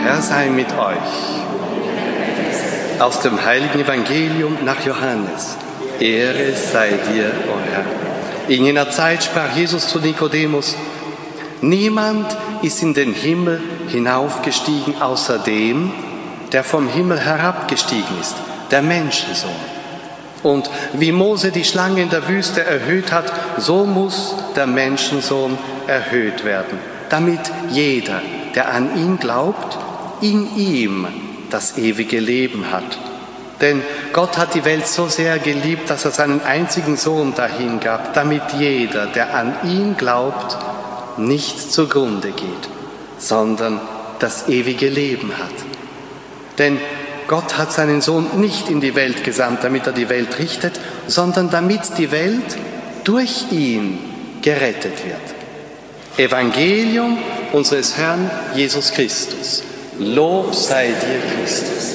Herr sei mit euch. Aus dem heiligen Evangelium nach Johannes. Ehre sei dir, o Herr. In jener Zeit sprach Jesus zu Nikodemus: Niemand ist in den Himmel hinaufgestiegen, außer dem, der vom Himmel herabgestiegen ist, der Menschensohn. Und wie Mose die Schlange in der Wüste erhöht hat, so muss der Menschensohn erhöht werden, damit jeder, der an ihn glaubt, in ihm das ewige Leben hat. Denn Gott hat die Welt so sehr geliebt, dass er seinen einzigen Sohn dahingab, damit jeder, der an ihn glaubt, nicht zugrunde geht, sondern das ewige Leben hat. Denn Gott hat seinen Sohn nicht in die Welt gesandt, damit er die Welt richtet, sondern damit die Welt durch ihn gerettet wird. Evangelium unseres Herrn Jesus Christus. Lob sei dir, Christus.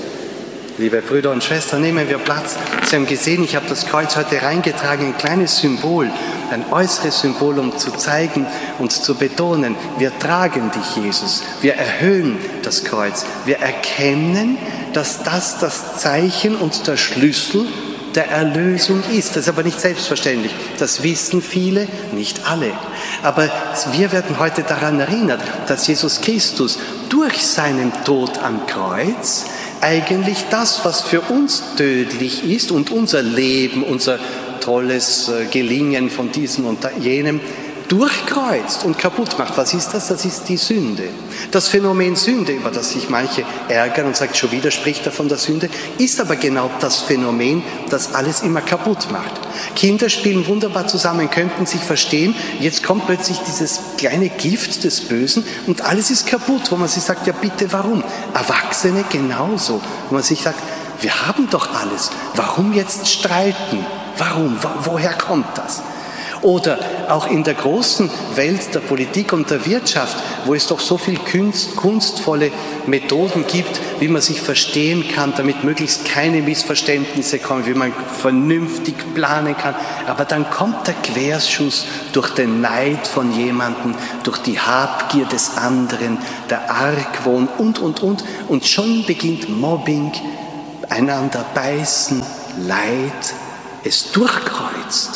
Liebe Brüder und Schwestern, nehmen wir Platz. Sie haben gesehen, ich habe das Kreuz heute reingetragen, ein kleines Symbol, ein äußeres Symbol, um zu zeigen und zu betonen, wir tragen dich, Jesus. Wir erhöhen das Kreuz. Wir erkennen, dass das Zeichen und der Schlüssel der Erlösung ist. Das ist aber nicht selbstverständlich. Das wissen viele, nicht alle. Aber wir werden heute daran erinnert, dass Jesus Christus durch seinen Tod am Kreuz eigentlich das, was für uns tödlich ist und unser Leben, unser tolles Gelingen von diesem und jenem, durchkreuzt und kaputt macht. Was ist das? Das ist die Sünde. Das Phänomen Sünde, über das sich manche ärgern und sagen, schon wieder spricht er von der Sünde, ist aber genau das Phänomen, das alles immer kaputt macht. Kinder spielen wunderbar zusammen, könnten sich verstehen, jetzt kommt plötzlich dieses kleine Gift des Bösen und alles ist kaputt, wo man sich sagt, ja bitte, warum? Erwachsene genauso, wo man sich sagt, wir haben doch alles, warum jetzt streiten? Warum? Woher kommt das? Oder auch in der großen Welt der Politik und der Wirtschaft, wo es doch so viel kunstvolle Methoden gibt, wie man sich verstehen kann, damit möglichst keine Missverständnisse kommen, wie man vernünftig planen kann. Aber dann kommt der Querschuss durch den Neid von jemandem, durch die Habgier des anderen, der Argwohn und. Und schon beginnt Mobbing, einander beißen, Leid, es durchkreuzt.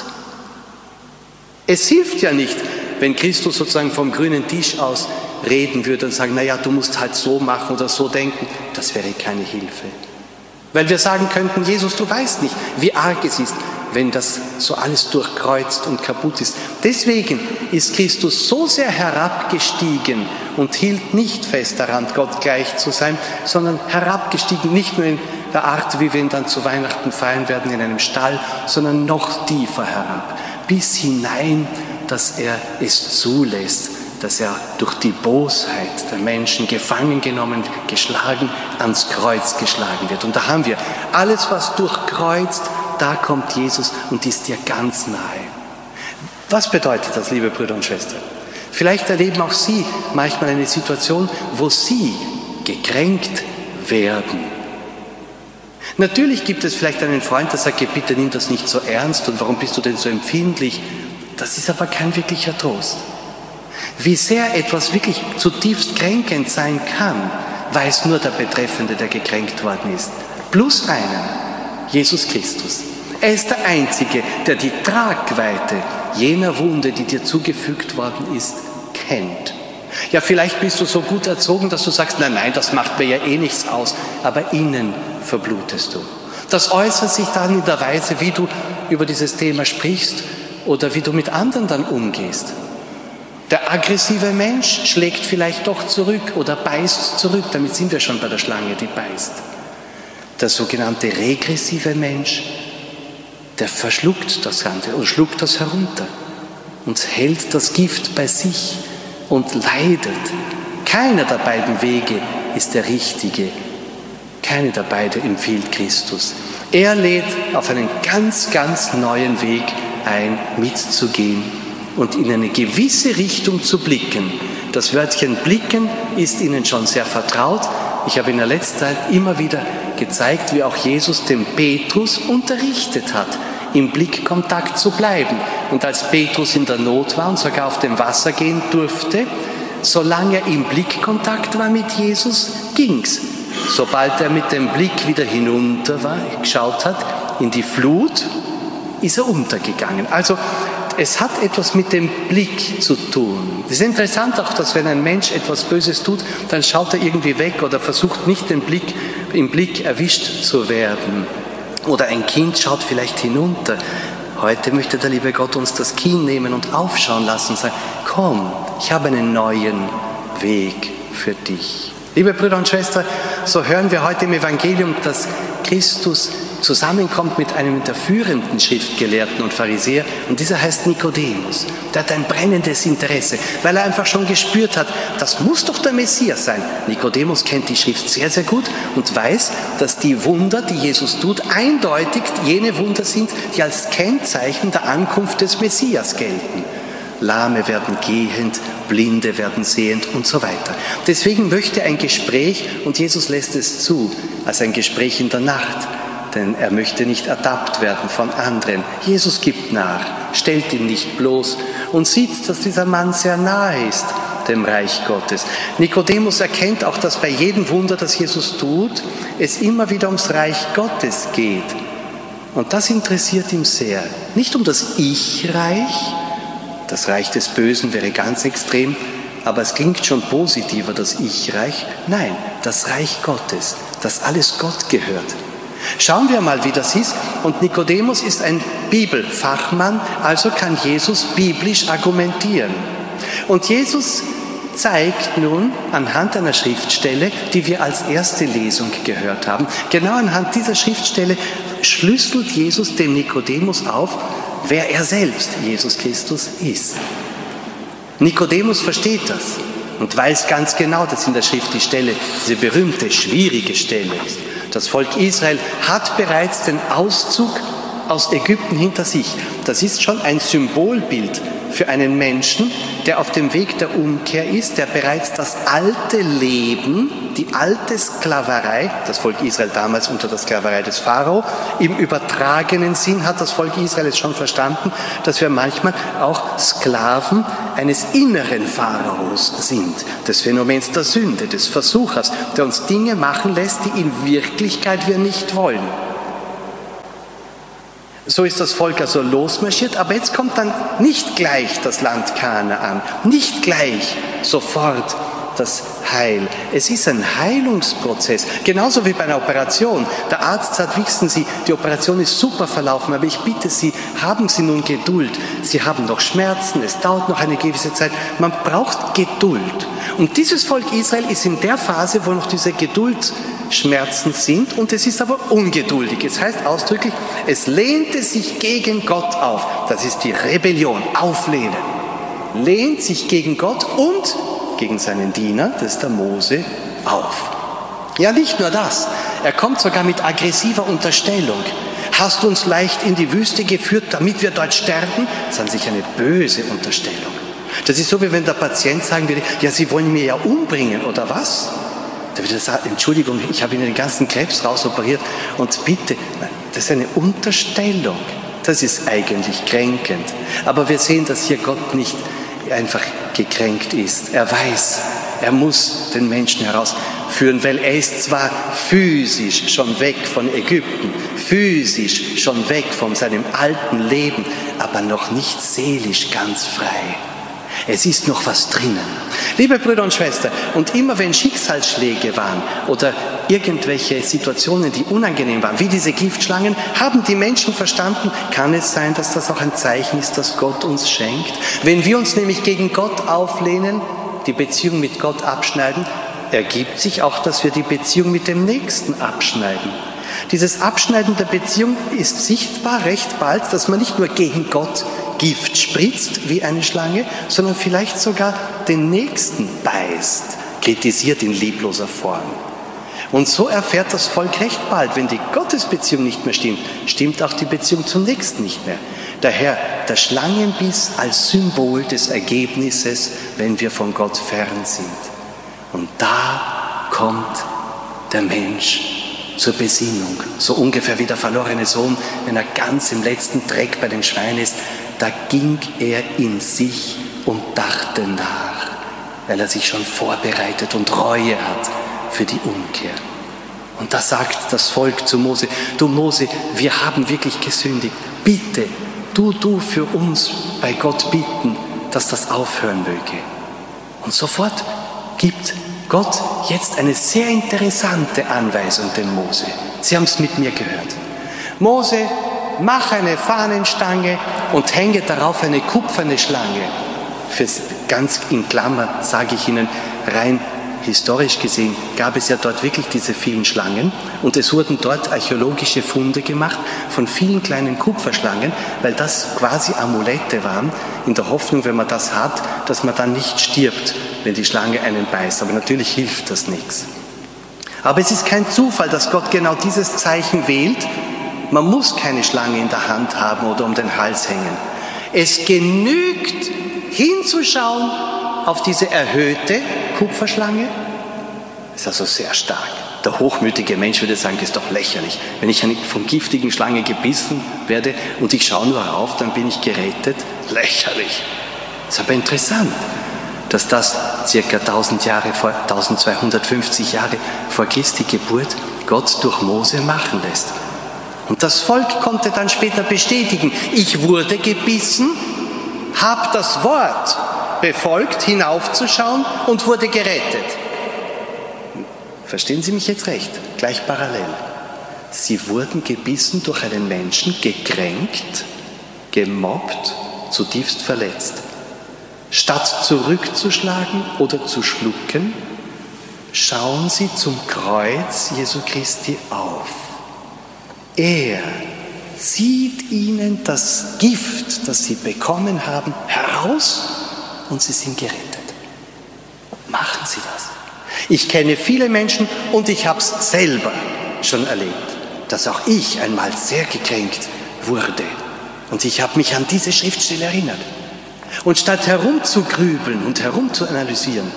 Es hilft ja nicht, wenn Christus sozusagen vom grünen Tisch aus reden würde und sagen, naja, du musst halt so machen oder so denken. Das wäre keine Hilfe. Weil wir sagen könnten, Jesus, du weißt nicht, wie arg es ist, wenn das so alles durchkreuzt und kaputt ist. Deswegen ist Christus so sehr herabgestiegen und hielt nicht fest daran, Gott gleich zu sein, sondern herabgestiegen nicht nur in der Art, wie wir ihn dann zu Weihnachten feiern werden, in einem Stall, sondern noch tiefer herab. Bis hinein, dass er es zulässt, dass er durch die Bosheit der Menschen gefangen genommen, geschlagen, ans Kreuz geschlagen wird. Und da haben wir alles, was durchkreuzt, da kommt Jesus und ist dir ganz nahe. Was bedeutet das, liebe Brüder und Schwestern? Vielleicht erleben auch Sie manchmal eine Situation, wo Sie gekränkt werden. Natürlich gibt es vielleicht einen Freund, der sagt, bitte nimm das nicht so ernst und warum bist du denn so empfindlich? Das ist aber kein wirklicher Trost. Wie sehr etwas wirklich zutiefst kränkend sein kann, weiß nur der Betreffende, der gekränkt worden ist. Plus einen, Jesus Christus. Er ist der Einzige, der die Tragweite jener Wunde, die dir zugefügt worden ist, kennt. Ja, vielleicht bist du so gut erzogen, dass du sagst, nein, das macht mir ja eh nichts aus, aber innen verblutest du. Das äußert sich dann in der Weise, wie du über dieses Thema sprichst oder wie du mit anderen dann umgehst. Der aggressive Mensch schlägt vielleicht doch zurück oder beißt zurück, damit sind wir schon bei der Schlange, die beißt. Der sogenannte regressive Mensch, der verschluckt das Ganze und schluckt das herunter und hält das Gift bei sich und leidet. Keiner der beiden Wege ist der richtige. Keine der beiden empfiehlt Christus. Er lädt auf einen ganz, ganz neuen Weg ein, mitzugehen und in eine gewisse Richtung zu blicken. Das Wörtchen blicken ist Ihnen schon sehr vertraut. Ich habe in der letzten Zeit immer wieder gezeigt, wie auch Jesus den Petrus unterrichtet hat, im Blickkontakt zu bleiben. Und als Petrus in der Not war und sogar auf dem Wasser gehen durfte, solange er im Blickkontakt war mit Jesus, ging's. Sobald er mit dem Blick wieder hinunter geschaut hat, in die Flut, ist er untergegangen. Also es hat etwas mit dem Blick zu tun. Es ist interessant auch, dass wenn ein Mensch etwas Böses tut, dann schaut er irgendwie weg oder versucht nicht im Blick erwischt zu werden. Oder ein Kind schaut vielleicht hinunter. Heute möchte der liebe Gott uns das Kinn nehmen und aufschauen lassen und sagen, komm, ich habe einen neuen Weg für dich. Liebe Brüder und Schwestern, so hören wir heute im Evangelium, dass Christus zusammenkommt mit einem der führenden Schriftgelehrten und Pharisäer, und dieser heißt Nikodemus. Der hat ein brennendes Interesse, weil er einfach schon gespürt hat, das muss doch der Messias sein. Nikodemus kennt die Schrift sehr, sehr gut und weiß, dass die Wunder, die Jesus tut, eindeutig jene Wunder sind, die als Kennzeichen der Ankunft des Messias gelten. Lahme werden gehend, Blinde werden sehend und so weiter. Deswegen möchte er ein Gespräch, und Jesus lässt es zu, als ein Gespräch in der Nacht. Denn er möchte nicht ertappt werden von anderen. Jesus gibt nach, stellt ihn nicht bloß und sieht, dass dieser Mann sehr nahe ist dem Reich Gottes. Nikodemus erkennt auch, dass bei jedem Wunder, das Jesus tut, es immer wieder ums Reich Gottes geht. Und das interessiert ihn sehr. Nicht um das Ich-Reich, das Reich des Bösen wäre ganz extrem, aber es klingt schon positiver, das Ich-Reich. Nein, das Reich Gottes, das alles Gott gehört. Schauen wir mal, wie das ist. Und Nikodemus ist ein Bibelfachmann, also kann Jesus biblisch argumentieren. Und Jesus zeigt nun anhand einer Schriftstelle, die wir als erste Lesung gehört haben, genau anhand dieser Schriftstelle schlüsselt Jesus dem Nikodemus auf, wer er selbst, Jesus Christus, ist. Nikodemus versteht das und weiß ganz genau, dass in der Schrift die Stelle, diese berühmte, schwierige Stelle ist. Das Volk Israel hat bereits den Auszug aus Ägypten hinter sich. Das ist schon ein Symbolbild für einen Menschen, der auf dem Weg der Umkehr ist, der bereits das alte Leben, die alte Sklaverei, das Volk Israel damals unter der Sklaverei des Pharao, im übertragenen Sinn hat das Volk Israel es schon verstanden, dass wir manchmal auch Sklaven eines inneren Pharaos sind, des Phänomens der Sünde, des Versuchers, der uns Dinge machen lässt, die in Wirklichkeit wir nicht wollen. So ist das Volk also losmarschiert, aber jetzt kommt dann nicht gleich das Land Kanaan, nicht gleich sofort das Heil. Es ist ein Heilungsprozess, genauso wie bei einer Operation. Der Arzt sagt, wissen Sie, die Operation ist super verlaufen, aber ich bitte Sie, haben Sie nun Geduld. Sie haben noch Schmerzen, es dauert noch eine gewisse Zeit. Man braucht Geduld. Und dieses Volk Israel ist in der Phase, wo noch diese Geduldschmerzen sind, und es ist aber ungeduldig. Es heißt ausdrücklich, es lehnte sich gegen Gott auf. Das ist die Rebellion, auflehnen. Lehnt sich gegen Gott und gegen seinen Diener, das ist der Mose, auf. Ja, nicht nur das, er kommt sogar mit aggressiver Unterstellung. Hast du uns leicht in die Wüste geführt, damit wir dort sterben? Das ist an sich eine böse Unterstellung. Das ist so, wie wenn der Patient sagen würde, ja, Sie wollen mich ja umbringen, oder was? Da würde er sagen, Entschuldigung, ich habe Ihnen den ganzen Krebs rausoperiert und bitte, nein, das ist eine Unterstellung. Das ist eigentlich kränkend. Aber wir sehen, dass hier Gott nicht einfach gekränkt ist. Er weiß, er muss den Menschen herausführen, weil er ist zwar physisch schon weg von Ägypten, physisch schon weg von seinem alten Leben, aber noch nicht seelisch ganz frei. Es ist noch was drinnen. Liebe Brüder und Schwestern, und immer wenn Schicksalsschläge waren oder irgendwelche Situationen, die unangenehm waren, wie diese Giftschlangen, haben die Menschen verstanden, kann es sein, dass das auch ein Zeichen ist, das Gott uns schenkt? Wenn wir uns nämlich gegen Gott auflehnen, die Beziehung mit Gott abschneiden, ergibt sich auch, dass wir die Beziehung mit dem Nächsten abschneiden. Dieses Abschneiden der Beziehung ist sichtbar recht bald, dass man nicht nur gegen Gott Gift spritzt wie eine Schlange, sondern vielleicht sogar den Nächsten beißt, kritisiert in liebloser Form. Und so erfährt das Volk recht bald, wenn die Gottesbeziehung nicht mehr stimmt, stimmt auch die Beziehung zum Nächsten nicht mehr. Daher der Schlangenbiss als Symbol des Ergebnisses, wenn wir von Gott fern sind. Und da kommt der Mensch zur Besinnung, so ungefähr wie der verlorene Sohn, wenn er ganz im letzten Dreck bei den Schweinen ist. Da ging er in sich und dachte nach. weil er sich schon vorbereitet und Reue hat für die Umkehr. Und da sagt das Volk zu Mose, du Mose, wir haben wirklich gesündigt. Bitte, du für uns bei Gott bitten, dass das aufhören möge. Und sofort gibt Gott jetzt eine sehr interessante Anweisung dem Mose. Sie haben es mit mir gehört. Mose, mach eine Fahnenstange und hänge darauf eine kupferne Schlange. Ganz in Klammer sage ich Ihnen, rein historisch gesehen gab es ja dort wirklich diese vielen Schlangen und es wurden dort archäologische Funde gemacht von vielen kleinen Kupferschlangen, weil das quasi Amulette waren, in der Hoffnung, wenn man das hat, dass man dann nicht stirbt, wenn die Schlange einen beißt. Aber natürlich hilft das nichts. Aber es ist kein Zufall, dass Gott genau dieses Zeichen wählt. Man muss keine Schlange in der Hand haben oder um den Hals hängen. Es genügt, hinzuschauen auf diese erhöhte Kupferschlange. Das ist also sehr stark. Der hochmütige Mensch würde sagen, das ist doch lächerlich. Wenn ich von giftigen Schlange gebissen werde und ich schaue nur rauf, dann bin ich gerettet. Lächerlich. Das ist aber interessant, dass das circa 1250 Jahre vor Christi Geburt Gott durch Mose machen lässt. Und das Volk konnte dann später bestätigen, ich wurde gebissen, habe das Wort befolgt, hinaufzuschauen und wurde gerettet. Verstehen Sie mich jetzt recht? Gleich parallel. Sie wurden gebissen durch einen Menschen, gekränkt, gemobbt, zutiefst verletzt. Statt zurückzuschlagen oder zu schlucken, schauen Sie zum Kreuz Jesu Christi auf. Er zieht ihnen das Gift, das sie bekommen haben, heraus und sie sind gerettet. Machen Sie das. Ich kenne viele Menschen und ich habe es selber schon erlebt, dass auch ich einmal sehr gekränkt wurde. Und ich habe mich an diese Schriftstelle erinnert. Und statt herumzugrübeln und herumzuanalysieren,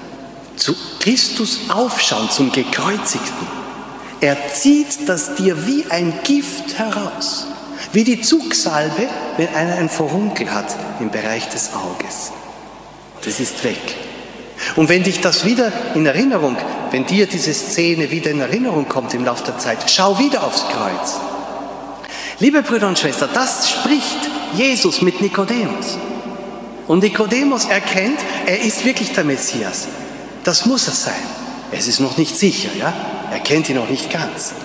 zu Christus aufschauen, zum Gekreuzigten, er zieht das dir wie ein Gift heraus, wie die Zugsalbe, wenn einer ein Furunkel hat im Bereich des Auges. Das ist weg. Und wenn dich das wieder in Erinnerung, wenn dir diese Szene wieder in Erinnerung kommt im Laufe der Zeit, schau wieder aufs Kreuz. Liebe Brüder und Schwestern, das spricht Jesus mit Nikodemus. Und Nikodemus erkennt, er ist wirklich der Messias. Das muss er sein. Es ist noch nicht sicher, ja? Er kennt ihn noch nicht ganz.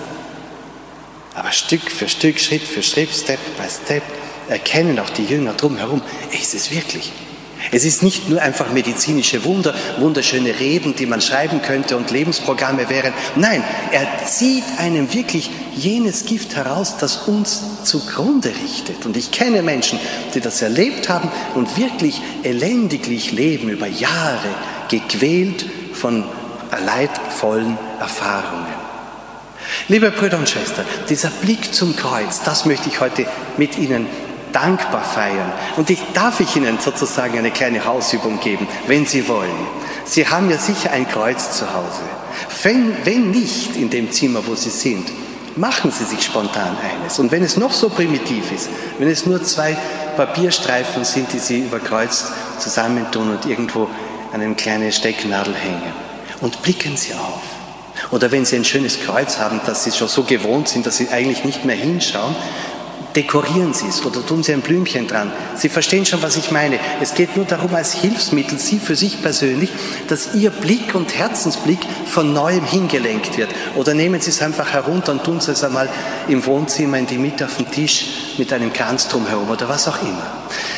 Aber Stück für Stück, Schritt für Schritt, Step by Step, erkennen auch die Jünger drumherum, er ist es wirklich. Es ist nicht nur einfach medizinische Wunder, wunderschöne Reden, die man schreiben könnte und Lebensprogramme wären. Nein, er zieht einem wirklich jenes Gift heraus, das uns zugrunde richtet. Und ich kenne Menschen, die das erlebt haben und wirklich elendiglich leben, über Jahre gequält von leidvollen Erfahrungen. Liebe Brüder und Schwestern, dieser Blick zum Kreuz, das möchte ich heute mit Ihnen dankbar feiern. Und darf ich Ihnen sozusagen eine kleine Hausübung geben, wenn Sie wollen. Sie haben ja sicher ein Kreuz zu Hause. Wenn nicht in dem Zimmer, wo Sie sind, machen Sie sich spontan eines. Und wenn es noch so primitiv ist, wenn es nur 2 Papierstreifen sind, die Sie über Kreuz zusammentun und irgendwo an eine kleine Stecknadel hängen. Und blicken Sie auf. Oder wenn Sie ein schönes Kreuz haben, das Sie schon so gewohnt sind, dass Sie eigentlich nicht mehr hinschauen, dekorieren Sie es oder tun Sie ein Blümchen dran. Sie verstehen schon, was ich meine. Es geht nur darum, als Hilfsmittel, Sie für sich persönlich, dass Ihr Blick und Herzensblick von Neuem hingelenkt wird. Oder nehmen Sie es einfach herunter und tun Sie es einmal im Wohnzimmer in die Mitte auf den Tisch mit einem Kranz drumherum oder was auch immer.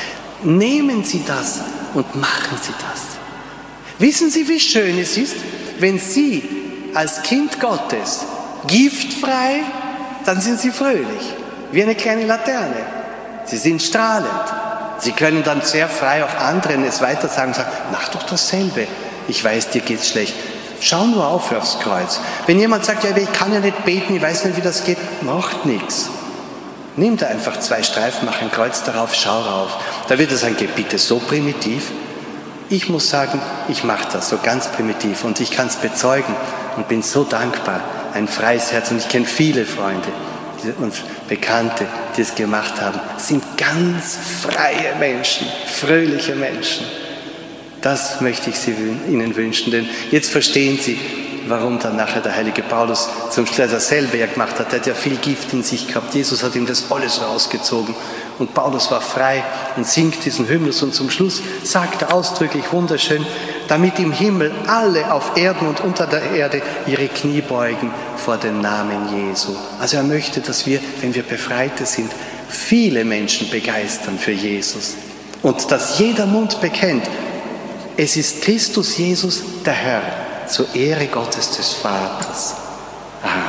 Nehmen Sie das und machen Sie das. Wissen Sie, wie schön es ist, wenn Sie als Kind Gottes giftfrei, dann sind Sie fröhlich. Wie eine kleine Laterne. Sie sind strahlend. Sie können dann sehr frei auch anderen es weiter sagen, mach doch dasselbe. Ich weiß, dir geht's schlecht. Schau nur auf aufs Kreuz. Wenn jemand sagt, ja, ich kann ja nicht beten, ich weiß nicht, wie das geht, macht nichts. Nimm da einfach 2 Streifen, mach ein Kreuz darauf, schau rauf. Da wird er sagen, geh bitte so primitiv. Ich muss sagen, ich mache das so ganz primitiv und ich kann es bezeugen und bin so dankbar. Ein freies Herz und ich kenne viele Freunde und Bekannte, die es gemacht haben, sind ganz freie Menschen, fröhliche Menschen. Das möchte ich Ihnen wünschen, denn jetzt verstehen Sie, warum dann nachher der heilige Paulus zum Schluss dasselbe gemacht hat. Er hat ja viel Gift in sich gehabt. Jesus hat ihm das alles rausgezogen. Und Paulus war frei und singt diesen Hymnus. Und zum Schluss sagt er ausdrücklich wunderschön, damit im Himmel alle auf Erden und unter der Erde ihre Knie beugen vor dem Namen Jesu. Also er möchte, dass wir, wenn wir Befreite sind, viele Menschen begeistern für Jesus. Und dass jeder Mund bekennt, es ist Christus Jesus, der Herr, zur Ehre Gottes des Vaters. Amen.